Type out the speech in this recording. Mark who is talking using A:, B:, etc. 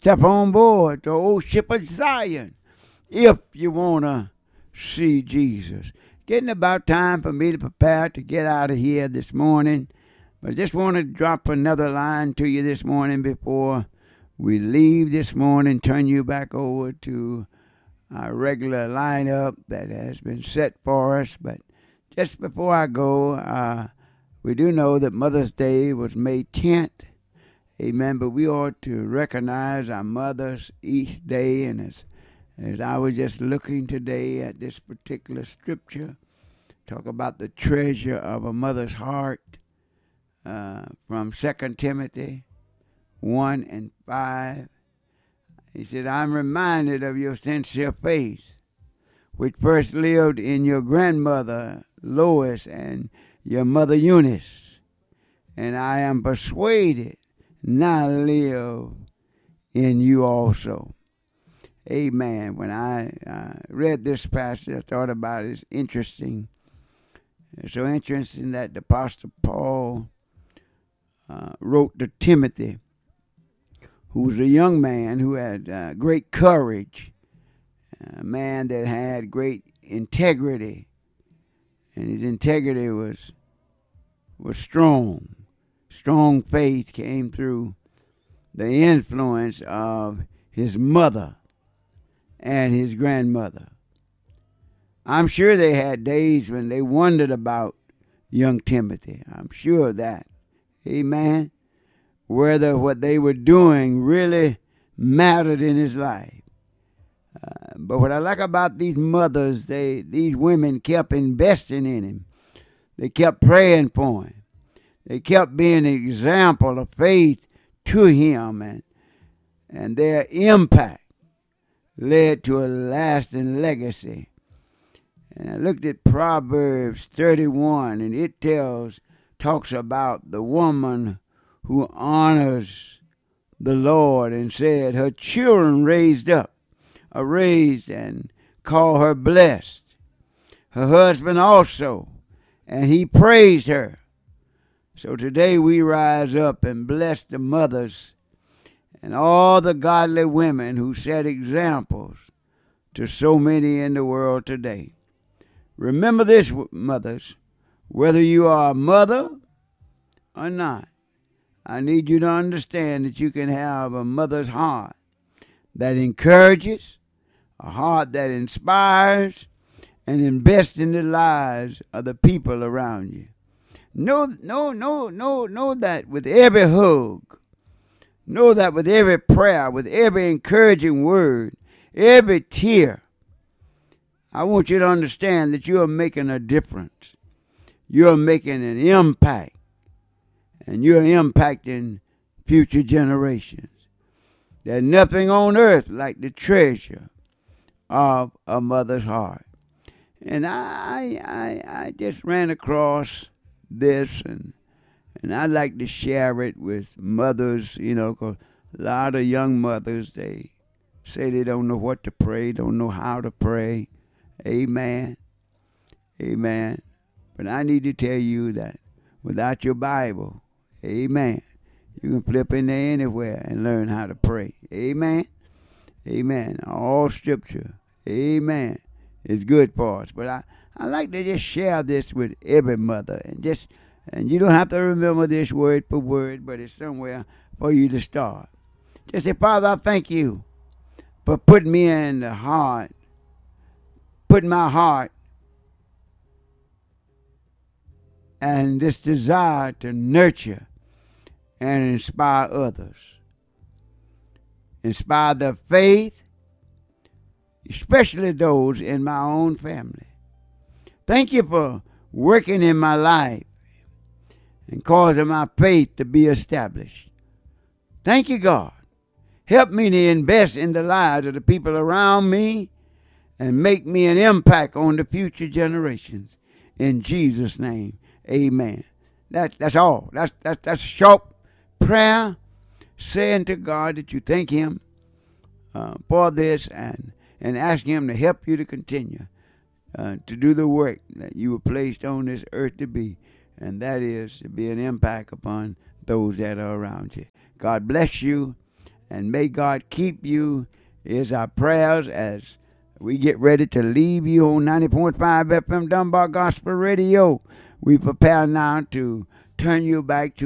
A: step on board the old ship of Zion if you want to see Jesus. Getting about time for me to prepare to get out of here this morning. But I just want to drop another line to you this morning before we leave this morning. Turn you back over to our regular lineup that has been set for us. But just before I go, we do know that Mother's Day was May 10th. Amen. But we ought to recognize our mothers each day. And as I was just looking today at this particular scripture, talk about the treasure of a mother's heart from 2 Timothy 1 and 5. He said, I'm reminded of your sincere faith, which first lived in your grandmother Lois and your mother Eunice, and I am persuaded now live in you also. Amen. When I read this passage, I thought about it. It's interesting. It's so interesting that the Apostle Paul wrote to Timothy, who was a young man who had great courage, a man that had great integrity, and his integrity was strong. Strong faith came through the influence of his mother and his grandmother. I'm sure they had days when they wondered about young Timothy. I'm sure of that. Amen. Whether what they were doing really mattered in his life. But what I like about these mothers, these women kept investing in him. They kept praying for him. They kept being an example of faith to him, and their impact led to a lasting legacy. And I looked at Proverbs 31, and it talks about the woman who honors the Lord, and said her children are raised and call her blessed. Her husband also, and he praised her. So today we rise up and bless the mothers and all the godly women who set examples to so many in the world today. Remember this, mothers, whether you are a mother or not, I need you to understand that you can have a mother's heart that encourages, a heart that inspires, and invests in the lives of the people around you. Know that with every hug, know that with every prayer, with every encouraging word, every tear, I want you to understand that you are making a difference. You are making an impact, and you are impacting future generations. There's nothing on earth like the treasure of a mother's heart. And I just ran across this, and I'd like to share it with mothers, because a lot of young mothers, they say they don't know what to pray, don't know how to pray. Amen. Amen. But I need to tell you that without your Bible, amen, you can flip in there anywhere and learn how to pray. Amen. Amen. All scripture, amen, is good for us. But I like to just share this with every mother, and you don't have to remember this word for word, but it's somewhere for you to start. Just say, Father, I thank you for putting me in the heart, putting my heart and this desire to nurture and inspire others. Inspire their faith, especially those in my own family. Thank you for working in my life and causing my faith to be established. Thank you, God. Help me to invest in the lives of the people around me and make me an impact on the future generations. In Jesus' name, amen. That's all. That's a short prayer saying to God that you thank him for this and ask him to help you to continue to do the work that you were placed on this earth to be, and that is to be an impact upon those that are around you. God bless you, and may God keep you is our prayers as we get ready to leave you on 90.5 FM Dunbar Gospel Radio. We prepare now to turn you back to